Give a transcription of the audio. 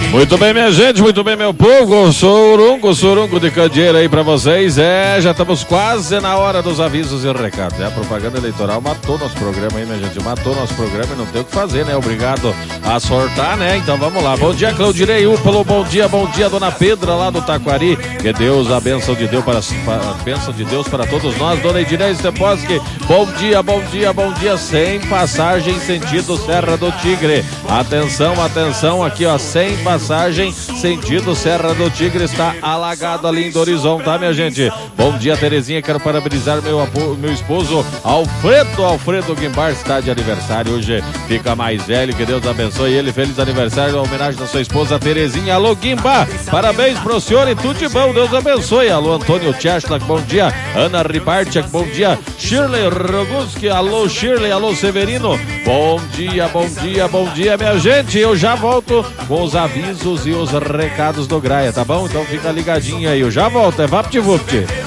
Muito bem, minha gente, muito bem, meu povo. Sorungo de candeeiro aí pra vocês. Já estamos quase na hora dos avisos e recados. A propaganda eleitoral matou nosso programa aí, minha gente. Matou nosso programa e não tem o que fazer, né? Obrigado a sortar, né? Então vamos lá. Bom dia, Claudirei Úpalo. Bom dia, dona Pedra lá do Taquari. Que Deus, a bênção de Deus para todos nós. Dona Edinei Steposki. Bom dia, sem passagem, sentido Serra do Tigre. Atenção, aqui ó, sem passagem, sentido Serra do Tigre, está alagado ali em Dorizão, tá, minha gente? Bom dia, Terezinha, quero parabenizar meu esposo Alfredo Guimbar, está de aniversário, hoje fica mais velho, que Deus abençoe ele, feliz aniversário, em homenagem da sua esposa Terezinha. Alô, Guimbar, parabéns pro senhor e tudo de bom, Deus abençoe. Alô, Antônio Tcheslak, bom dia. Ana Ripartiak, bom dia. Shirley Roguski, alô, Shirley, alô, Severino, bom dia, minha gente, eu já volto com os avisos e os recados do Graia, tá bom? Então fica ligadinho aí, eu já volto, é VaptVupt.